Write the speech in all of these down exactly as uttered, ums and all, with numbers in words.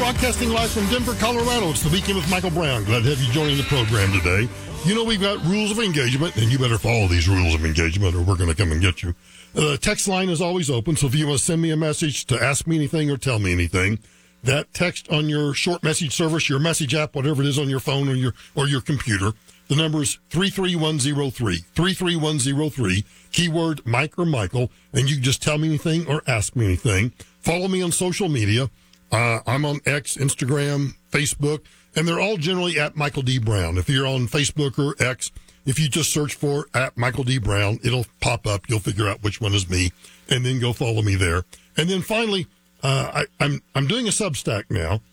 Broadcasting live from Denver, Colorado. It's the Weekend with Michael Brown. Glad to have you joining the program today. You know we've got rules of engagement, and you better follow these rules of engagement or we're going to come and get you. The text line is always open, so if you want to send me a message to ask me anything or tell me anything, that text on your short message service, your message app, whatever it is on your phone or your or your computer, the number is three three one zero three, three three one zero three, keyword Mike or Michael, and you can just tell me anything or ask me anything. Follow me on social media. Uh, I'm on X, Instagram, Facebook, and they're all generally at Michael D. Brown. If you're on Facebook or X, if you just search for at Michael D. Brown, it'll pop up. You'll figure out which one is me, and then go follow me there. And then finally, uh, I, I'm I'm doing a Substack now,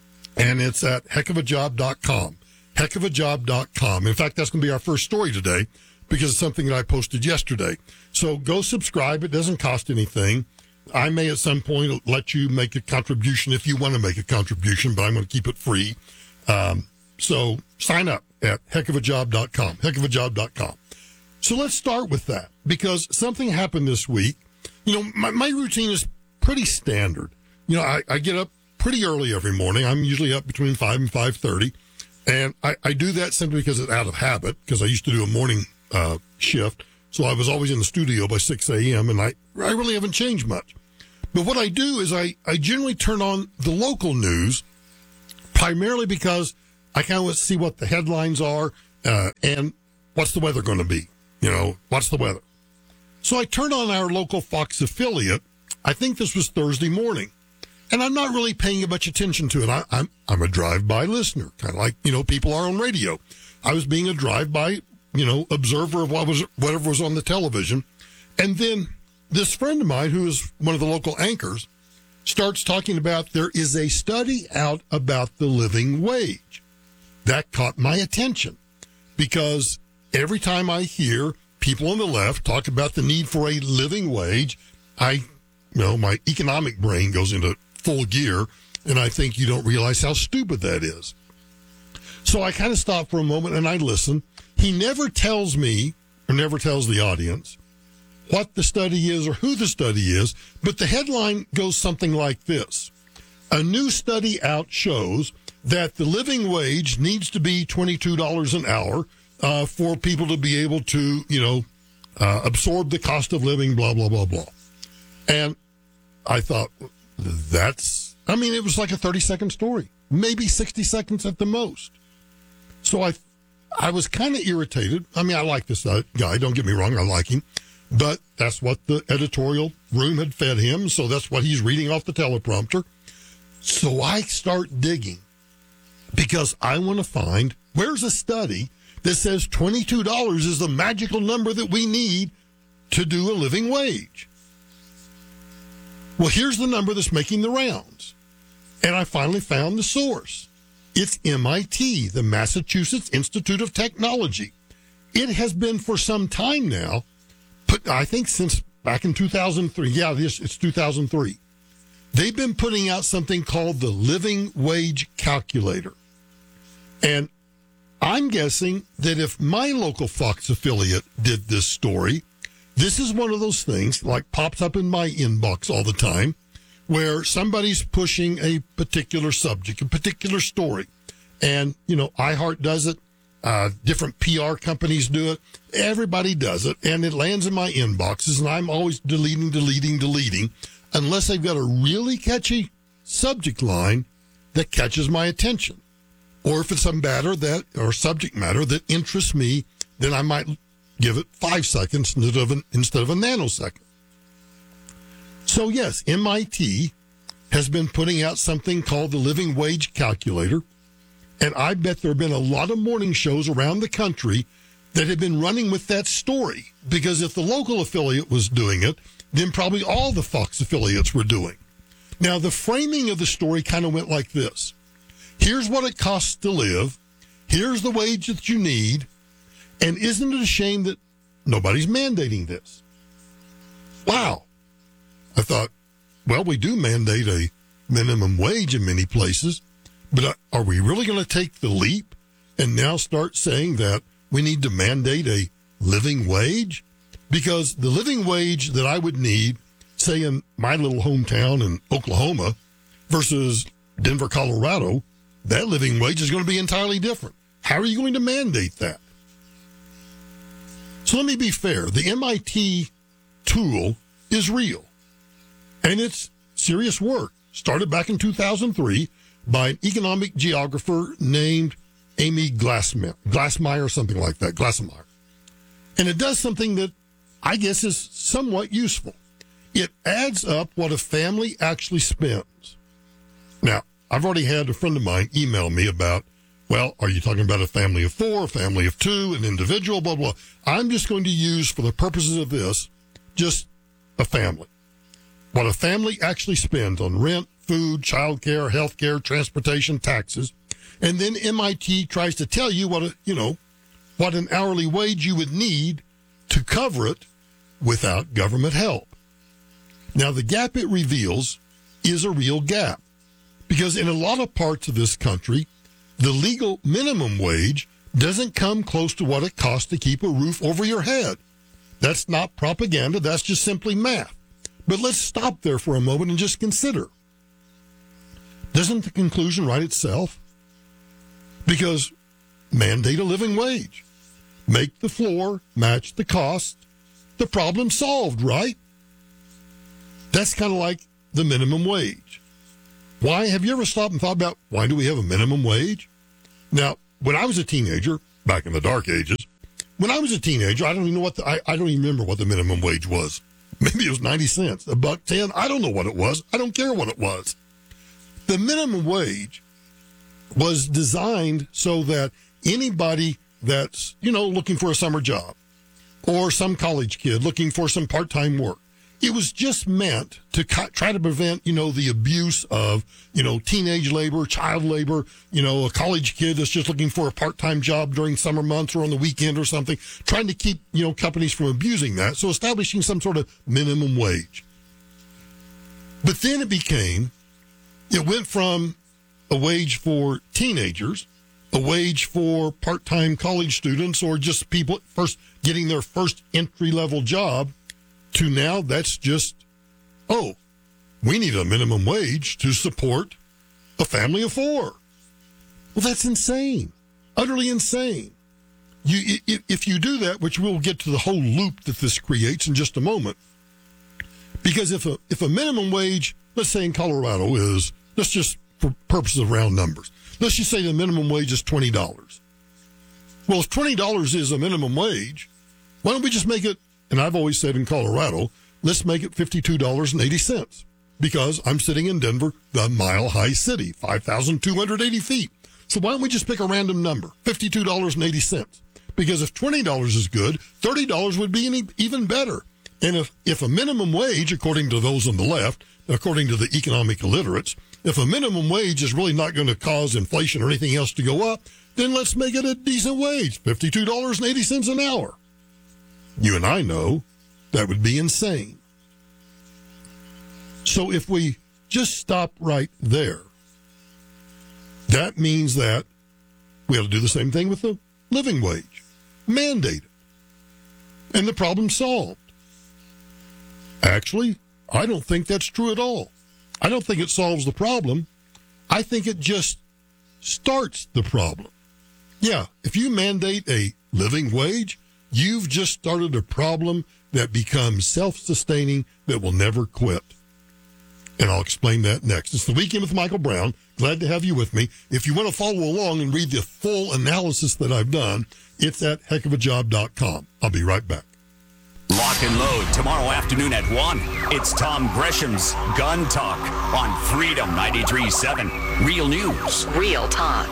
and it's at heck of a job dot com. heck of a job dot com. In fact, that's going to be our first story today because it's something that I posted yesterday. So go subscribe. It doesn't cost anything. I may at some point let you make a contribution if you want to make a contribution, but I'm going to keep it free. Um, so sign up at heck of a job dot com, heck of a job dot com. So let's start with that because something happened this week. You know, my, my routine is pretty standard. You know, I, I get up pretty early every morning. I'm usually up between five and five thirty. And I, I do that simply because it's out of habit, because I used to do a morning uh, shift. So I was always in the studio by six a.m., and I, I really haven't changed much. But what I do is I, I generally turn on the local news, primarily because I kind of want to see what the headlines are uh, and what's the weather going to be. You know, what's the weather? So I turned on our local Fox affiliate. I think this was Thursday morning. And I'm not really paying much attention to it. I, I'm I'm a drive-by listener, kind of like, you know, people are on radio. I was being a drive-by, you know, observer of what was whatever was on the television. And then this friend of mine, who is one of the local anchors, starts talking about there is a study out about the living wage. That caught my attention because every time I hear people on the left talk about the need for a living wage, I, you know, my economic brain goes into full gear, and I think you don't realize how stupid that is. So I kind of stop for a moment and I listen. He never tells me, or never tells the audience, what the study is or who the study is, but the headline goes something like this. A new study out shows that the living wage needs to be twenty-two dollars an hour uh, for people to be able to, you know, uh, absorb the cost of living, blah, blah, blah, blah. And I thought, that's, I mean, it was like a thirty-second story, maybe sixty seconds at the most. So I I was kind of irritated. I mean, I like this uh, guy, don't get me wrong, I like him. But that's what the editorial room had fed him, so that's what he's reading off the teleprompter. So I start digging because I want to find, where's a study that says twenty-two dollars is the magical number that we need to do a living wage? Well, here's the number that's making the rounds. And I finally found the source. It's M I T, the Massachusetts Institute of Technology. It has been for some time now, but I think since back in two thousand three. Yeah, this it's two thousand three. They've been putting out something called the Living Wage Calculator. And I'm guessing that if my local Fox affiliate did this story, this is one of those things like pops up in my inbox all the time where somebody's pushing a particular subject, a particular story. And, you know, iHeart does it. Uh, different P R companies do it. Everybody does it. And it lands in my inboxes. And I'm always deleting, deleting, deleting unless they've got a really catchy subject line that catches my attention. Or if it's a matter that, or subject matter that interests me, then I might give it five seconds instead of, an, instead of a nanosecond. So yes, M I T has been putting out something called the Living Wage Calculator. And I bet there have been a lot of morning shows around the country that have been running with that story. Because if the local affiliate was doing it, then probably all the Fox affiliates were doing. Now, the framing of the story kind of went like this. Here's what it costs to live. Here's the wage that you need. And isn't it a shame that nobody's mandating this? Wow. I thought, well, we do mandate a minimum wage in many places, but are we really going to take the leap and now start saying that we need to mandate a living wage? Because the living wage that I would need, say in my little hometown in Oklahoma, versus Denver, Colorado, that living wage is going to be entirely different. How are you going to mandate that? So let me be fair. The M I T tool is real, and it's serious work. Started back in two thousand three by an economic geographer named Amy Glassmeyer, Glassmeyer or something like that, Glassmeyer. And it does something that I guess is somewhat useful. It adds up what a family actually spends. Now, I've already had a friend of mine email me about, well, are you talking about a family of four, a family of two, an individual, blah, blah. I'm just going to use, for the purposes of this, just a family. What a family actually spends on rent, food, childcare, healthcare, transportation, taxes. And then M I T tries to tell you what, a, you know, what an hourly wage you would need to cover it without government help. Now, the gap it reveals is a real gap, because in a lot of parts of this country, the legal minimum wage doesn't come close to what it costs to keep a roof over your head. That's not propaganda. That's just simply math. But let's stop there for a moment and just consider. Doesn't the conclusion write itself? Because mandate a living wage. Make the floor match the cost. The problem solved, right? That's kind of like the minimum wage. Why? Have you ever stopped and thought about, why do we have a minimum wage? Now, when I was a teenager, back in the dark ages, when I was a teenager, I don't even know what the, I, I don't even remember what the minimum wage was. Maybe it was ninety cents, a buck ten. I don't know what it was. I don't care what it was. The minimum wage was designed so that anybody that's, you know, looking for a summer job, or some college kid looking for some part-time work, it was just meant to try to prevent, you know, the abuse of, you know, teenage labor, child labor, you know, a college kid that's just looking for a part-time job during summer months or on the weekend or something, trying to keep, you know, companies from abusing that. So establishing some sort of minimum wage. But then it became, it went from a wage for teenagers, a wage for part-time college students, or just people first getting their first entry-level job, to now that's just, oh, we need a minimum wage to support a family of four. Well, that's insane, utterly insane. You, if you do that, which we'll get to the whole loop that this creates in just a moment, because if a if a minimum wage, let's say in Colorado is, let's just for purposes of round numbers, let's just say the minimum wage is twenty dollars. Well, if twenty dollars is a minimum wage, why don't we just make it, and I've always said in Colorado, let's make it fifty-two dollars and eighty cents, because I'm sitting in Denver, the mile-high city, five thousand two hundred eighty feet. So why don't we just pick a random number, fifty-two dollars and eighty cents? Because if twenty dollars is good, thirty dollars would be any, even better. And if, if a minimum wage, according to those on the left, according to the economic illiterates, if a minimum wage is really not going to cause inflation or anything else to go up, then let's make it a decent wage, fifty-two dollars and eighty cents an hour. You and I know that would be insane. So if we just stop right there, that means that we have to do the same thing with the living wage. Mandate it. And the problem's solved. Actually, I don't think that's true at all. I don't think it solves the problem. I think it just starts the problem. Yeah, if you mandate a living wage, you've just started a problem that becomes self-sustaining, that will never quit. And I'll explain that next. It's the Weekend with Michael Brown. Glad to have you with me. If you want to follow along and read the full analysis that I've done, it's at heck of a job dot com. I'll be right back. Lock and load tomorrow afternoon at one. It's Tom Gresham's Gun Talk on Freedom ninety-three point seven. Real news. Real talk.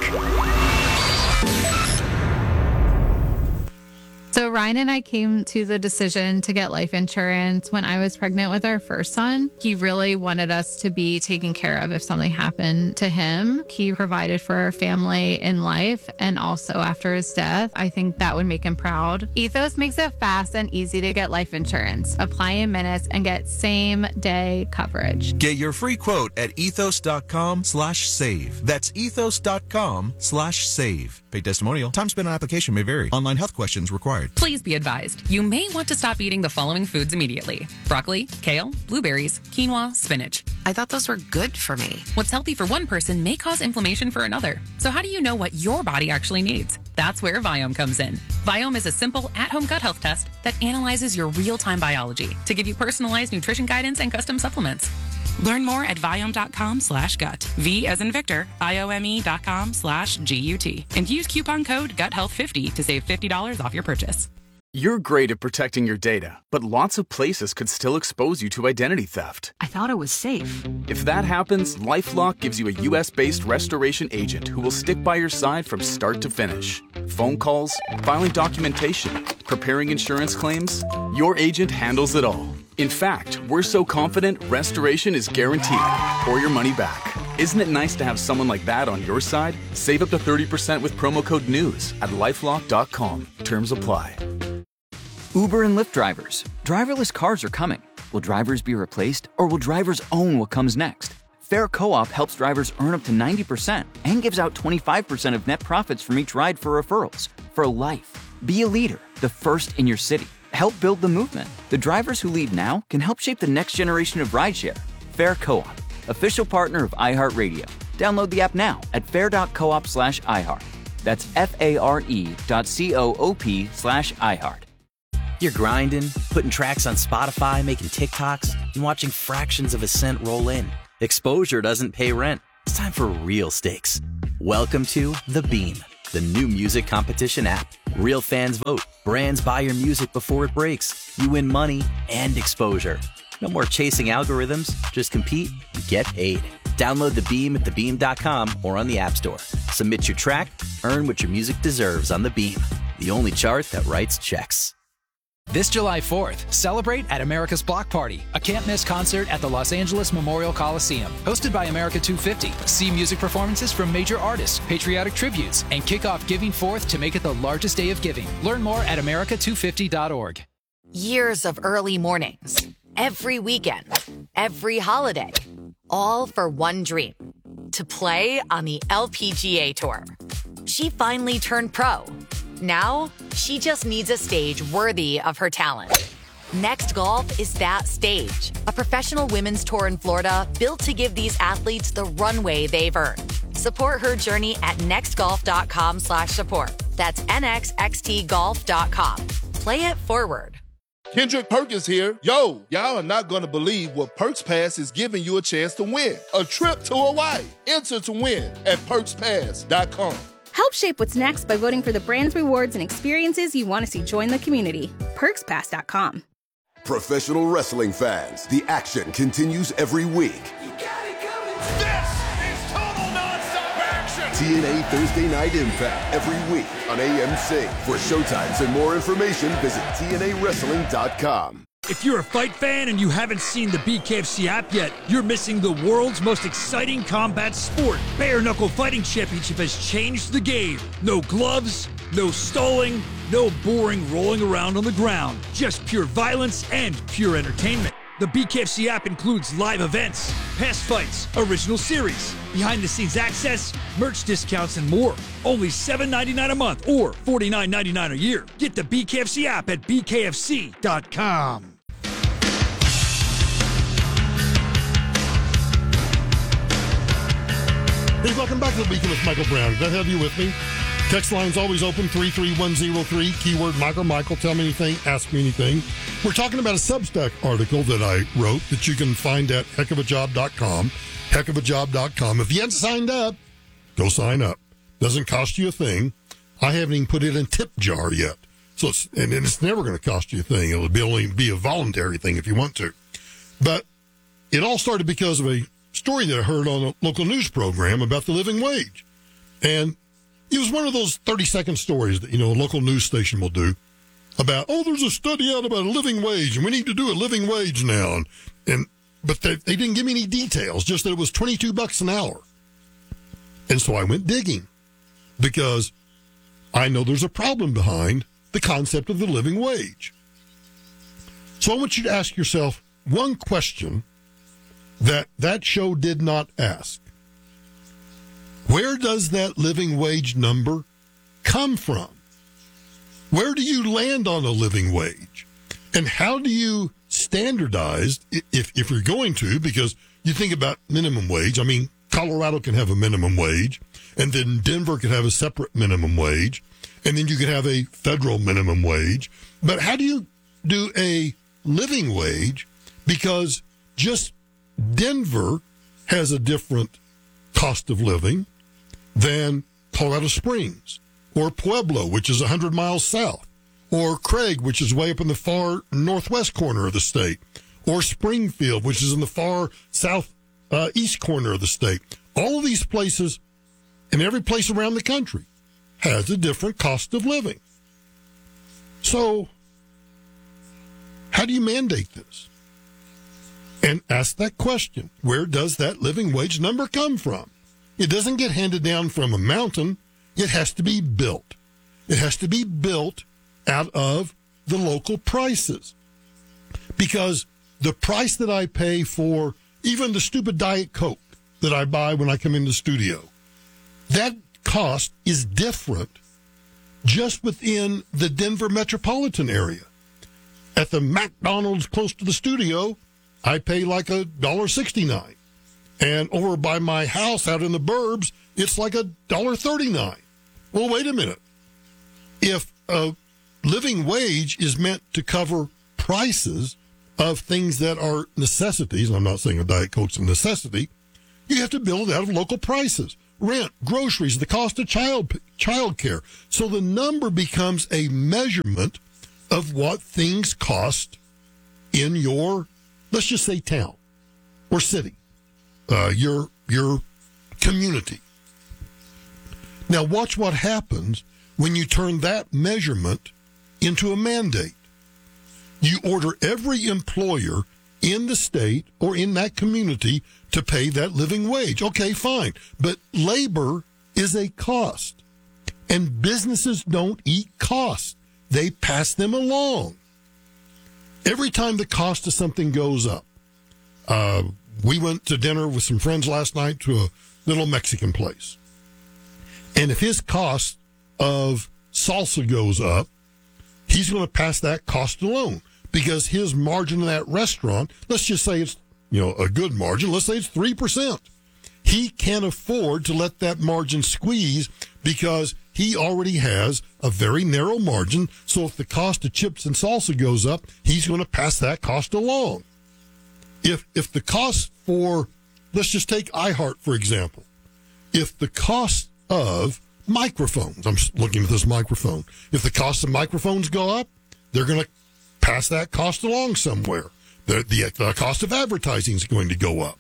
So Ryan and I came to the decision to get life insurance when I was pregnant with our first son. He really wanted us to be taken care of if something happened to him. He provided for our family in life and also after his death. I think that would make him proud. Ethos makes it fast and easy to get life insurance. Apply in minutes and get same day coverage. Get your free quote at ethos.com slash save. That's ethos.com slash save. Paid testimonial. Time spent on application may vary. Online health questions required. Please be advised, you may want to stop eating the following foods immediately: broccoli, kale, blueberries, quinoa, spinach. I thought those were good for me. What's healthy for one person may cause inflammation for another. So how do you know what your body actually needs? That's where Viome comes in. Viome is a simple at-home gut health test that analyzes your real-time biology to give you personalized nutrition guidance and custom supplements. Learn more at Viome.com slash gut. V as in Victor, I-O-M-E dot com slash G-U-T. And use coupon code gut health fifty to save fifty dollars off your purchase. You're great at protecting your data, but lots of places could still expose you to identity theft. I thought it was safe. If that happens, LifeLock gives you a U S based restoration agent who will stick by your side from start to finish. Phone calls, filing documentation, preparing insurance claims, your agent handles it all. In fact, we're so confident restoration is guaranteed or your money back. Isn't it nice to have someone like that on your side? Save up to thirty percent with promo code NEWS at lifelock dot com. Terms apply. Uber and Lyft drivers. Driverless cars are coming. Will drivers be replaced, or will drivers own what comes next? Fair Co-op helps drivers earn up to ninety percent and gives out twenty-five percent of net profits from each ride for referrals. For life. Be a leader, the first in your city. Help build the movement. The drivers who lead now can help shape the next generation of rideshare. Fair Co-op, official partner of iHeartRadio. Download the app now at fair.coop slash iHeart. That's F-A-R-E dot C-O-O-P slash iHeart. You're grinding, putting tracks on Spotify, making TikToks, and watching fractions of a cent roll in. Exposure doesn't pay rent. It's time for real stakes. Welcome to The Beam, the new music competition app. Real fans vote. Brands buy your music before it breaks. You win money and exposure. No more chasing algorithms. Just compete and get paid. Download The Beam at the beam dot com or on the App Store. Submit your track, earn what your music deserves on The Beam, the only chart that writes checks. This July fourth, celebrate at America's Block Party, a can't-miss concert at the Los Angeles Memorial Coliseum. Hosted by America two fifty. See music performances from major artists, patriotic tributes, and kick off Giving Forth to make it the largest day of giving. Learn more at America two fifty dot org. Years of early mornings, every weekend, every holiday, all for one dream, to play on the L P G A Tour. She finally turned pro. Now, she just needs a stage worthy of her talent. Next Golf is that stage. A professional women's tour in Florida built to give these athletes the runway they've earned. Support her journey at nextgolf.com slash support. That's nxxt golf dot com. Play it forward. Kendrick Perkins here. Yo, y'all are not going to believe what Perks Pass is giving you a chance to win. A trip to Hawaii. Enter to win at perks pass dot com. Help shape what's next by voting for the brands, rewards, and experiences you want to see join the community. perks pass dot com. Professional wrestling fans, the action continues every week. You got it coming. This is total nonstop action. T N A Thursday Night Impact every week on A M C. For showtimes and more information, visit T N A wrestling dot com. If you're a fight fan and you haven't seen the B K F C app yet, you're missing the world's most exciting combat sport. Bare Knuckle Fighting Championship has changed the game. No gloves, no stalling, no boring rolling around on the ground. Just pure violence and pure entertainment. The B K F C app includes live events, past fights, original series, behind-the-scenes access, merch discounts, and more. Only seven ninety-nine a month or forty-nine ninety-nine a year. Get the B K F C app at B K F C dot com. Hey, welcome back to The Beacon with Michael Brown. Glad to have you with me. Text line's always open, three three one zero three, keyword Michael. Michael, tell me anything, ask me anything. We're talking about a Substack article that I wrote that you can find at heck of a job dot com, heck of a job dot com. If you haven't signed up, go sign up. Doesn't cost you a thing. I haven't even put it in tip jar yet. So it's, and it's never going to cost you a thing. It'll be only be a voluntary thing if you want to. But it all started because of a story that I heard on a local news program about the living wage. And it was one of those thirty-second stories that, you know, a local news station will do about, oh, there's a study out about a living wage, and we need to do a living wage now. And, and but they, they didn't give me any details, just that it was twenty-two bucks an hour. And so I went digging because I know there's a problem behind the concept of the living wage. So I want you to ask yourself one question that that show did not ask. Where does that living wage number come from? Where do you land on a living wage? And how do you standardize, if, if you're going to, because you think about minimum wage. I mean, Colorado can have a minimum wage, and then Denver could have a separate minimum wage, and then you could have a federal minimum wage. But how do you do a living wage? Because just Denver has a different cost of living than Colorado Springs, or Pueblo, which is one hundred miles south, or Craig, which is way up in the far northwest corner of the state, or Springfield, which is in the far south uh, east corner of the state. All of these places, and every place around the country, has a different cost of living. So, how do you mandate this? And ask that question. Where does that living wage number come from? It doesn't get handed down from a mountain. It has to be built. It has to be built out of the local prices. Because the price that I pay for even the stupid Diet Coke that I buy when I come in the studio, that cost is different just within the Denver metropolitan area. At the McDonald's close to the studio, I pay like a one dollar sixty-nine. And over by my house out in the burbs, it's like a one dollar thirty-nine. Well, wait a minute. If a living wage is meant to cover prices of things that are necessities, I'm not saying a Diet Coke's a necessity, you have to build it out of local prices. Rent, groceries, the cost of child child care. So the number becomes a measurement of what things cost in your, let's just say, town or city, uh, your your community. Now watch what happens when you turn that measurement into a mandate. You order every employer in the state or in that community to pay that living wage. Okay, fine. But labor is a cost. And businesses don't eat costs. They pass them along. Every time the cost of something goes up, uh, we went to dinner with some friends last night to a little Mexican place. And if his cost of salsa goes up, he's going to pass that cost along because his margin in that restaurant, let's just say it's, you know, a good margin. Let's say it's three percent. He can't afford to let that margin squeeze because he already has a very narrow margin. So if the cost of chips and salsa goes up, he's going to pass that cost along. If, if the cost for, let's just take iHeart, for example. If the cost of microphones, I'm looking at this microphone. If the cost of microphones go up, they're going to pass that cost along somewhere. The, the, the cost of advertising is going to go up.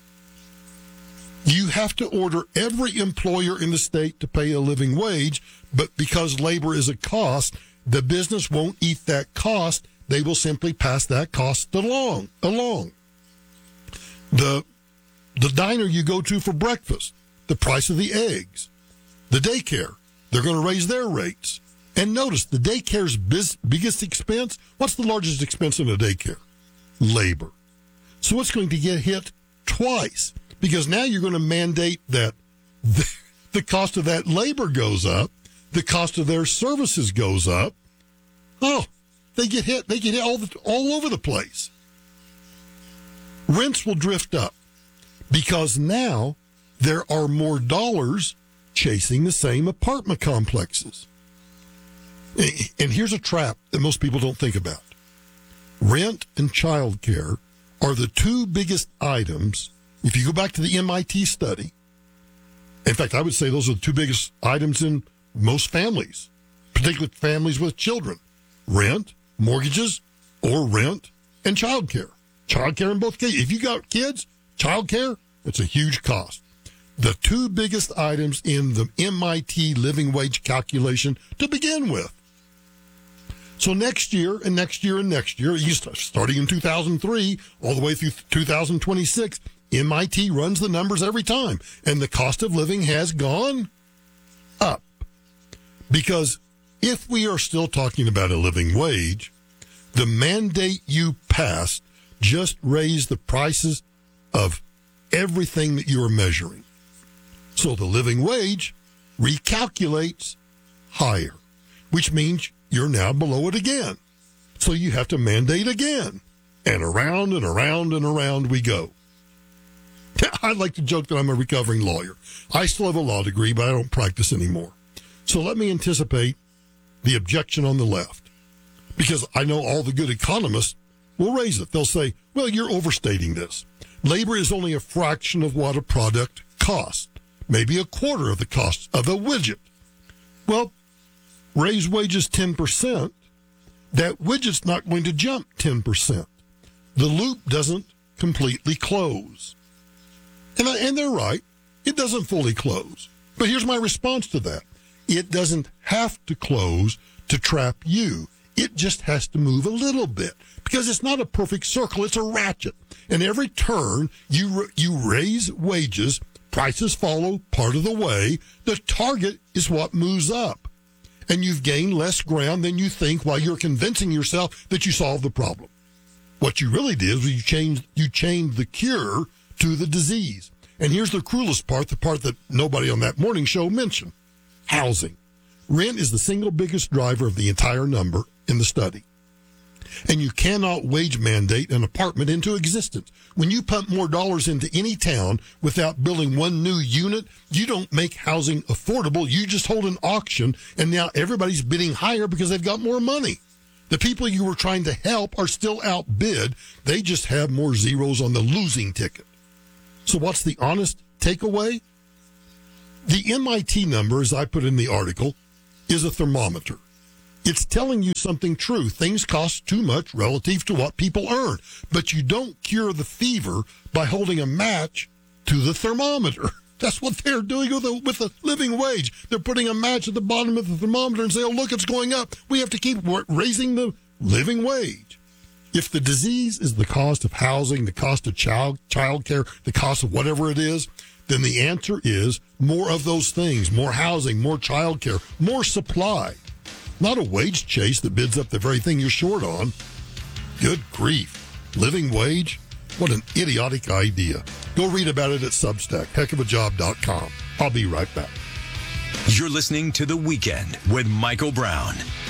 You have to order every employer in the state to pay a living wage, but because labor is a cost, the business won't eat that cost. They will simply pass that cost along. along. The, the diner you go to for breakfast, the price of the eggs, the daycare, they're going to raise their rates. And notice, the daycare's biz, biggest expense, what's the largest expense in a daycare? Labor. So it's going to get hit twice because now you're going to mandate that the, the cost of that labor goes up, the cost of their services goes up. Oh, they get hit. They get hit all, the, all over the place. Rents will drift up because now there are more dollars chasing the same apartment complexes. And here's a trap that most people don't think about. Rent and child care are the two biggest items. If you go back to the M I T study, in fact, I would say those are the two biggest items in most families, particularly families with children. Rent, mortgages, or rent, and child care. Child care in both cases. If you got kids, child care, it's a huge cost. The two biggest items in the M I T living wage calculation to begin with. So next year and next year and next year, starting in two thousand three all the way through two thousand twenty-six, M I T runs the numbers every time. And the cost of living has gone up. Because if we are still talking about a living wage, the mandate you passed just raised the prices of everything that you are measuring. So the living wage recalculates higher, which means you're now below it again. So you have to mandate again. And around and around and around we go. I like to joke that I'm a recovering lawyer. I still have a law degree, but I don't practice anymore. So let me anticipate the objection on the left, because I know all the good economists will raise it. They'll say, well, you're overstating this. Labor is only a fraction of what a product costs, maybe a quarter of the cost of a widget. Well, raise wages ten percent, that widget's not going to jump ten percent. The loop doesn't completely close. And, I, and they're right. It doesn't fully close. But here's my response to that. It doesn't have to close to trap you. It just has to move a little bit, because it's not a perfect circle. It's a ratchet. And every turn you you raise wages, prices follow part of the way. The target is what moves up. And you've gained less ground than you think while you're convincing yourself that you solved the problem. What you really did was you changed, you changed the cure to the disease. And here's the cruelest part, the part that nobody on that morning show mentioned. Housing. Rent is the single biggest driver of the entire number in the study. And you cannot wage mandate an apartment into existence. When you pump more dollars into any town without building one new unit, you don't make housing affordable. You just hold an auction, and now everybody's bidding higher because they've got more money. The people you were trying to help are still outbid. They just have more zeros on the losing ticket. So what's the honest takeaway? The M I T number, as I put in the article, is a thermometer. It's telling you something true. Things cost too much relative to what people earn. But you don't cure the fever by holding a match to the thermometer. That's what they're doing with the, with the living wage. They're putting a match at the bottom of the thermometer and say, oh, look, it's going up. We have to keep raising the living wage. If the disease is the cost of housing, the cost of child child care, the cost of whatever it is, then the answer is more of those things, more housing, more child care, more supply. Not a wage chase that bids up the very thing you're short on. Good grief. Living wage? What an idiotic idea. Go read about it at Substack, heck of a job dot com. I'll be right back. You're listening to The Weekend with Michael Brown